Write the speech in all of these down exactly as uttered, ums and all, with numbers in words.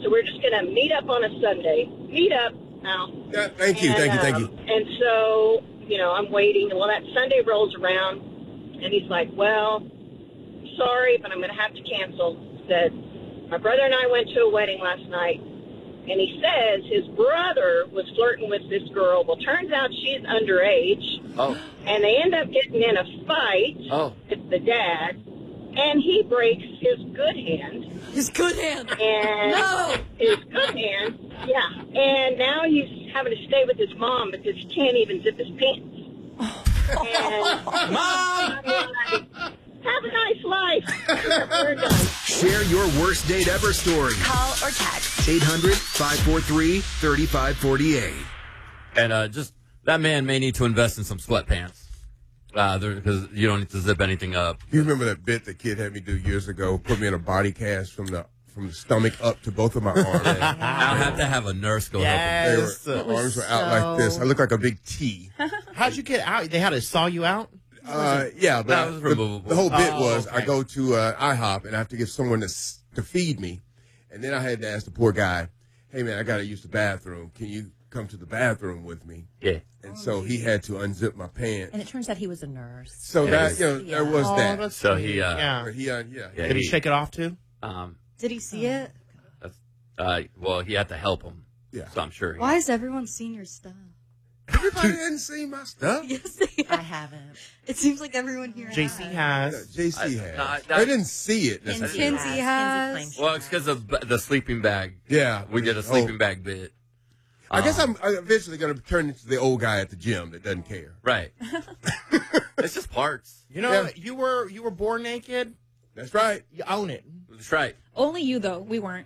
So we're just going to meet up on a Sunday. Meet up. Now. Yeah, thank you, and, thank you, thank um, you. And so, you know, I'm waiting. Well, that Sunday rolls around, and he's like, well, sorry, but I'm going to have to cancel. He said, my brother and I went to a wedding last night, and he says his brother was flirting with this girl. Well, turns out she's underage. Oh. And they end up getting in a fight Oh. with the dad, and he breaks his good hand. His good hand. And No. his good hand, yeah. And now he's having to stay with his mom because he can't even zip his pants. And Mom! I'm like, have a nice life. We're done. Share your worst date ever story. Call or text. eight hundred, five four three, three five four eight. And uh, just that man may need to invest in some sweatpants uh, because you don't need to zip anything up. You remember that bit the kid had me do years ago? Put me in a body cast from the from the stomach up to both of my arms. I'll have to have a nurse go Yes. They were, It my was arms were out like this. so- I look like a big T. How'd you get out? They had to saw you out? Uh, yeah, but That I- was the, removable. the whole bit Oh, was okay. I go to uh, IHOP and I have to get someone to s- to feed me, and then I had to ask the poor guy, "Hey man, I got to use the bathroom. Can you come to the bathroom with me?" Yeah. And so he had to unzip my pants. And it turns out he was a nurse. So Yeah, that you know yeah. there was Oh, that. that's So sweet. he, uh, yeah. But he, uh, yeah. Yeah, Did he he- shake it off too? Um, Did he see it? that's, uh, well, he had to help him. Yeah. So I'm sure. He, Why has everyone seen your stuff? Everybody hadn't seen my stuff. Yes, they I have. haven't. It seems like everyone here J C has. Yeah, has. J C I- had. no, I- I didn't see it. Kinsey necessarily. Kinsey has. has. Kinsey claims she well, it's because of b- the sleeping bag. Yeah, We did a Oh. sleeping bag bit. I guess Um, I'm eventually going to turn into the old guy at the gym that doesn't care. Right. It's just parts. You know, Yeah. you were you were born naked. That's right. You own it. That's right. Only you, though. We weren't.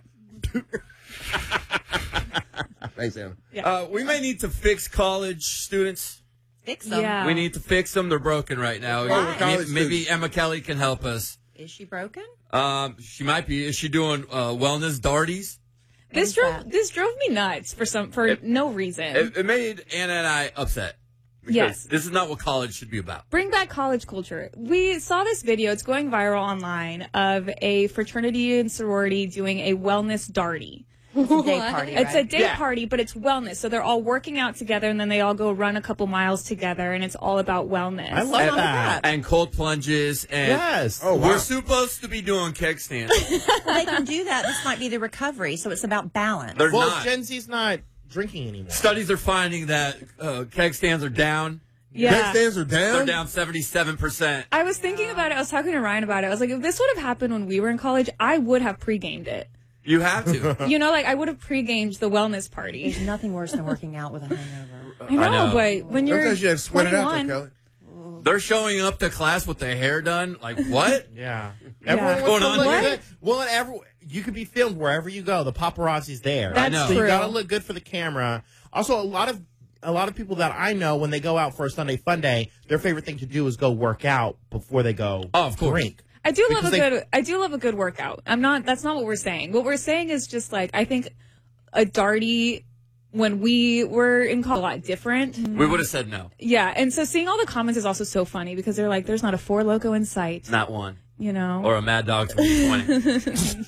Thanks, Anna. Uh, we may need to fix college students. Fix them. Yeah. We need to fix them. They're broken right now. Why? Maybe- College Maybe Emma Kelly can help us. Is she broken? Um, she might be. Is she doing uh, wellness darties? This is drove that? this drove me nuts for some for It- no reason. It, it made Anna and I upset. Because Yes. This is not what college should be about. Bring back college culture. We saw this video. It's going viral online of a fraternity and sorority doing a wellness darty. It's a day party, It's a right? day Yeah. party, but it's wellness. So they're all working out together, and then they all go run a couple miles together, and it's all about wellness. I love And, that. and cold plunges. And Yes. Oh, wow. we're supposed to be doing keg stands. Well, they can do that. This might be the recovery, so it's about balance. They're Well, not. Gen Z's not drinking anymore. Studies are finding that uh, keg stands are down. Yeah. Keg stands are down. They're down seventy-seven percent. I was thinking about it. I was talking to Ryan about it. I was like, if this would have happened when we were in college, I would have pre-gamed it. You have to. You know, like I would have pre-gamed the wellness party. There's nothing worse than working out with a hangover. I know, I know. but when you're Sometimes you have to sweat it out there, twenty-one, Kelly. They're showing up to class with their hair done. Like, what? Yeah. Yeah. Everyone wants Going to on look here? good. Well, and every, you could be filmed wherever you go. The paparazzi's there. That's I know. So you true. got to look good for the camera. Also, a lot of a lot of people that I know, when they go out for a Sunday fun day, their favorite thing to do is go work out before they go Oh, of course. drink. I do love Because a they- good. I do love a good workout. I'm not. That's not what we're saying. What we're saying is just like I think a darty when we were in college a lot different. We would have said no. Yeah, and so seeing all the comments is also so funny because they're like, "There's not a Four Loco in sight," Not one. you know. Or a Mad Dog twenty twenty.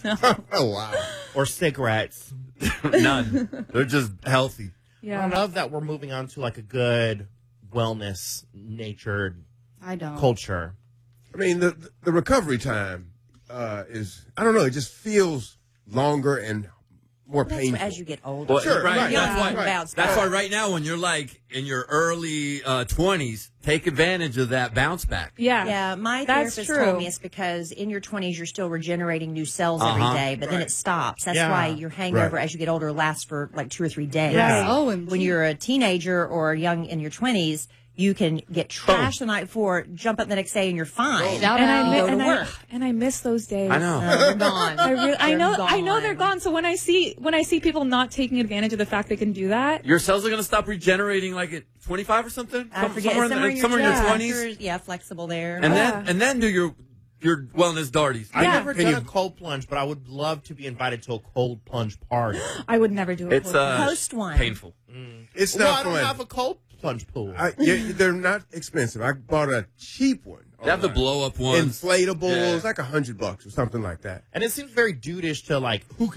Oh wow. Or cigarettes. None. They're just healthy. I yeah. love that we're moving on to like a good wellness natured I don't. culture. I mean, the the recovery time uh, is I don't know. It just feels longer and more That's painful. as you get older. Well, Sure, right. right, That's right, why. right. That's why. Right now, when you're like in your early uh, twenties, take advantage of that bounce back. Yeah. Yeah, my That's therapist true. told me it's because in your twenties you're still regenerating new cells every Uh-huh. day, but then Right. it stops. That's Yeah. why your hangover Right. as you get older lasts for like two or three days. Yeah. Oh, and When you're a teenager or young in your twenties, you can get trashed the night before, jump up the next day, and you're fine. Shout And out. I, mi- Go to and, I, work. and I miss those days. I know. Uh, they're gone. I, really, I They're know. I know they're gone. gone. So when I see when I see people not taking advantage of the fact they can do that, Your cells are going to stop regenerating like at twenty-five or something. I Some- forget. somewhere in, somewhere the, in somewhere in your yeah, twenties, you're- Yeah, flexible there. and Yeah. then and then do your your wellness darties. I've Yeah. never Can done you- a cold plunge, but I would love to be invited to a cold plunge party. I would never do it. It's uh, Host one. painful. It's well, not I don't fun. have a cold plunge pool. I, yeah, they're not expensive. I bought a cheap one. They have the blow up ones. Inflatables, Yeah. like a hundred bucks or something like that. and it seems very dudeish to like, who